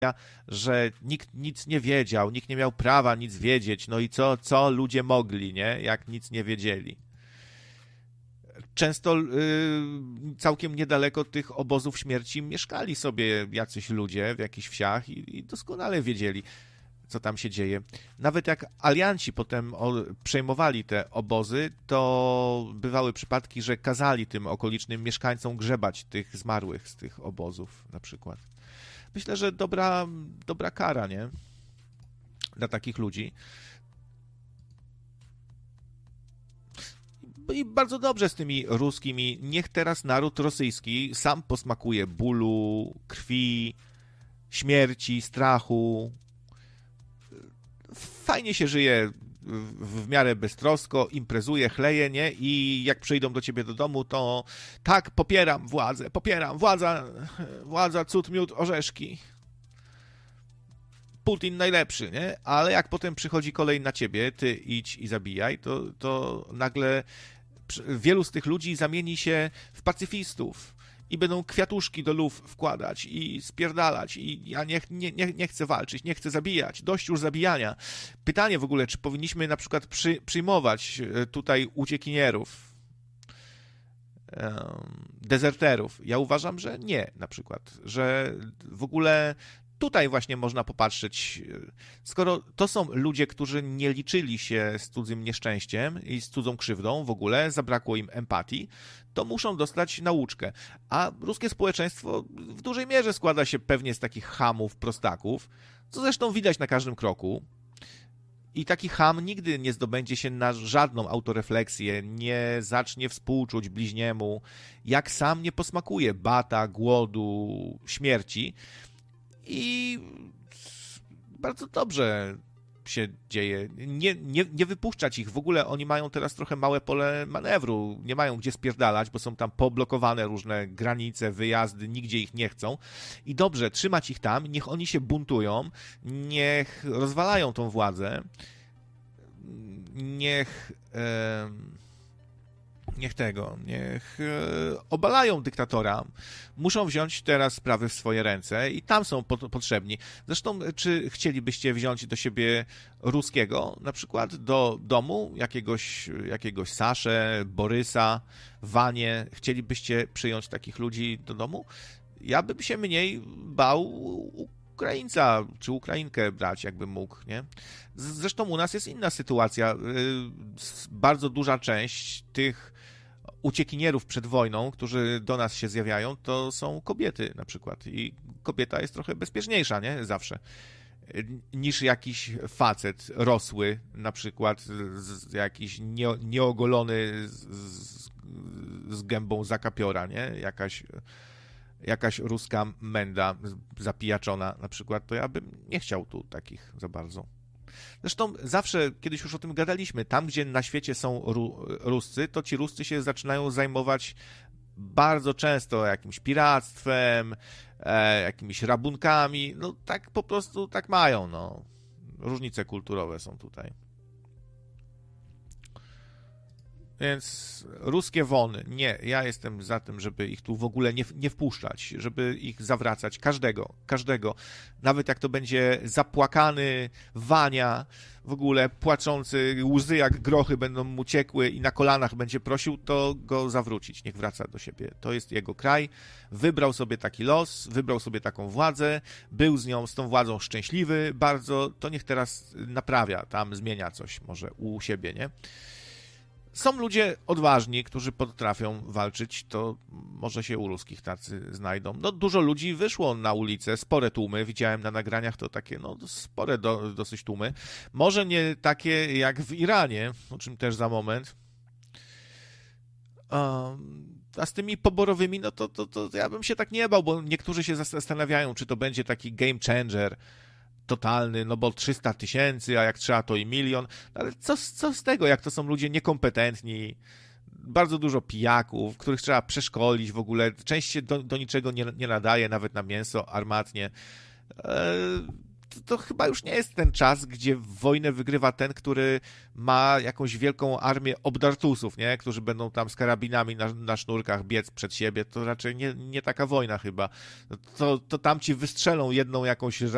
że nikt nic nie wiedział, nikt nie miał prawa nic wiedzieć, no i co ludzie mogli, nie? Jak nic nie wiedzieli. Często całkiem niedaleko tych obozów śmierci mieszkali sobie jacyś ludzie w jakichś wsiach i doskonale wiedzieli, co tam się dzieje. Nawet jak alianci potem przejmowali te obozy, to bywały przypadki, że kazali tym okolicznym mieszkańcom grzebać tych zmarłych z tych obozów na przykład. Myślę, że dobra kara, nie? Dla takich ludzi. I bardzo dobrze z tymi ruskimi. Niech teraz naród rosyjski sam posmakuje bólu, krwi, śmierci, strachu. Fajnie się żyje w miarę beztrosko, imprezuje, chleje, nie? I jak przyjdą do ciebie do domu, to tak, popieram władza, cud, miód, orzeszki. Putin najlepszy, nie? Ale jak potem przychodzi kolej na ciebie, ty idź i zabijaj, to nagle wielu z tych ludzi zamieni się w pacyfistów i będą kwiatuszki do luf wkładać i spierdalać i ja nie chcę walczyć, nie chcę zabijać, dość już zabijania. Pytanie w ogóle, czy powinniśmy na przykład przyjmować tutaj uciekinierów, dezerterów? Ja uważam, że nie, na przykład, że w ogóle tutaj właśnie można popatrzeć, skoro to są ludzie, którzy nie liczyli się z cudzym nieszczęściem i z cudzą krzywdą w ogóle, zabrakło im empatii, to muszą dostać nauczkę. A ruskie społeczeństwo w dużej mierze składa się pewnie z takich chamów, prostaków, co zresztą widać na każdym kroku. I taki cham nigdy nie zdobędzie się na żadną autorefleksję, nie zacznie współczuć bliźniemu, jak sam nie posmakuje bata, głodu, śmierci. I bardzo dobrze się dzieje. Nie wypuszczać ich. W ogóle oni mają teraz trochę małe pole manewru. Nie mają gdzie spierdalać, bo są tam poblokowane różne granice, wyjazdy, nigdzie ich nie chcą. I dobrze, trzymać ich tam, niech oni się buntują, niech rozwalają tą władzę, niech obalają dyktatora. Muszą wziąć teraz sprawy w swoje ręce i tam są potrzebni. Zresztą, czy chcielibyście wziąć do siebie ruskiego, na przykład do domu jakiegoś Saszę, Borysa, Wanie? Chcielibyście przyjąć takich ludzi do domu? Ja bym się mniej bał Ukraińca czy Ukrainkę brać, jakbym mógł, nie? Zresztą u nas jest inna sytuacja. Bardzo duża część tych uciekinierów przed wojną, którzy do nas się zjawiają, to są kobiety na przykład. I kobieta jest trochę bezpieczniejsza, nie? Zawsze. Niż jakiś facet rosły, na przykład jakiś nieogolony z gębą zakapiora, nie? Jakaś ruska menda zapijaczona na przykład, to ja bym nie chciał tu takich za bardzo. Zresztą zawsze, kiedyś już o tym gadaliśmy, tam gdzie na świecie są Ruscy, to ci Ruscy się zaczynają zajmować bardzo często jakimś piractwem, jakimiś rabunkami, no tak po prostu tak mają, no. Różnice kulturowe są tutaj. Więc ruskie wony, nie, ja jestem za tym, żeby ich tu w ogóle nie wpuszczać, żeby ich zawracać, każdego, nawet jak to będzie zapłakany Wania, w ogóle płaczący, łzy jak grochy będą mu ciekły i na kolanach będzie prosił, to go zawrócić, niech wraca do siebie. To jest jego kraj, wybrał sobie taki los, wybrał sobie taką władzę, był z tą władzą szczęśliwy bardzo, to niech teraz naprawia, tam zmienia coś może u siebie, nie? Są ludzie odważni, którzy potrafią walczyć, to może się u ruskich tacy znajdą. No dużo ludzi wyszło na ulicę, spore tłumy, widziałem na nagraniach to takie, no spore dosyć tłumy. Może nie takie jak w Iranie, o czym też za moment. A z tymi poborowymi, no to ja bym się tak nie bał, bo niektórzy się zastanawiają, czy to będzie taki game changer totalny, no bo 300 000, a jak trzeba to i 1 000 000, ale co z tego, jak to są ludzie niekompetentni, bardzo dużo pijaków, których trzeba przeszkolić w ogóle, część się do niczego nie nadaje, nawet na mięso armatnie. To chyba już nie jest ten czas, gdzie wojnę wygrywa ten, który ma jakąś wielką armię obdartusów, nie? Którzy będą tam z karabinami na sznurkach biec przed siebie. To raczej nie taka wojna chyba. To tam ci wystrzelą jedną jakąś